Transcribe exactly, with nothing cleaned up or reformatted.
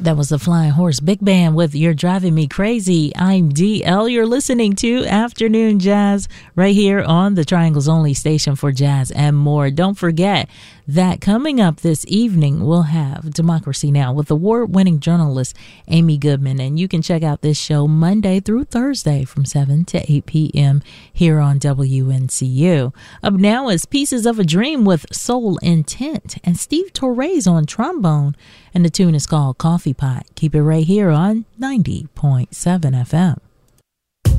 That was the Flying Horse Big Band with You're Driving Me Crazy. I'm D L. You're listening to Afternoon Jazz right here on the Triangle's only station for jazz and more. Don't forget that coming up this evening, we'll have Democracy Now! With award-winning journalist Amy Goodman. And you can check out this show Monday through Thursday from seven to eight p.m. here on W N C U. Up now is Pieces of a Dream with Soul Intent and Steve Torres on trombone. And the tune is called Coffee Pot. Keep it right here on ninety point seven F M.